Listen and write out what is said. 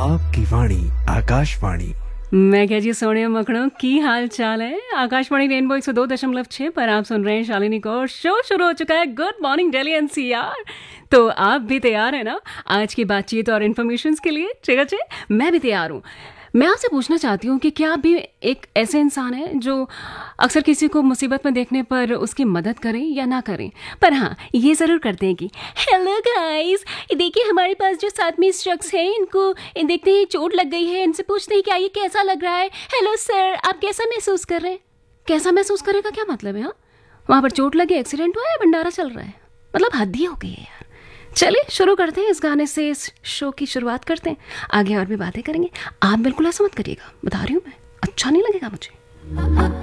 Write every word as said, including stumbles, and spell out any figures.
आपकी वाणी आकाशवाणी। मैं कह जी सोने मखणों की हाल चाल है। आकाशवाणी रेनबो एक सौ दो दशमलव छह पर आप सुन रहे हैं शालिनी को। शो शुरू हो चुका है गुड मॉर्निंग दिल्ली एनसीआर। तो आप भी तैयार है ना आज की बातचीत और इन्फॉर्मेशन के लिए? ठीक है, मैं भी तैयार हूँ। मैं आपसे पूछना चाहती हूँ कि क्या आप भी एक ऐसे इंसान हैं जो अक्सर किसी को मुसीबत में देखने पर उसकी मदद करें या ना करें, पर हाँ ये ज़रूर करते हैं कि हेलो गाइस, देखिए हमारे पास जो साथ में शख्स हैं इनको देखते ही चोट लग गई है, इनसे पूछते हैं क्या ये कैसा लग रहा है। हेलो सर, आप कैसा महसूस कर रहे हैं? कैसा महसूस करें का क्या मतलब है? हाँ, वहाँ पर चोट लगी, एक्सीडेंट हुआ है, भंडारा चल रहा है, मतलब हद ही हो गई है यार। चलिए शुरू करते हैं, इस गाने से इस शो की शुरुआत करते हैं। आगे और भी बातें करेंगे, आप बिल्कुल ऐसा मत करिएगा, बता रही हूँ मैं, अच्छा नहीं लगेगा मुझे।